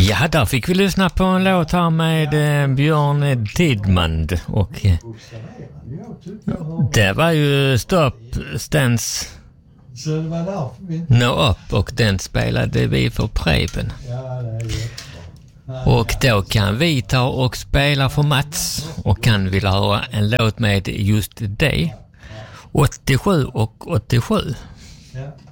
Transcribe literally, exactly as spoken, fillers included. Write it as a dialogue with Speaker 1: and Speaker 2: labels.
Speaker 1: Ja, där fick vi lyssna på en låt här med eh, Björn Tidemand och eh, det var ju Stop Stens No Up och den spelade vi för Preben. Och då kan vi ta och spela för Mats och kan vilja höra en låt med just dig. åttiosju och åttiosju.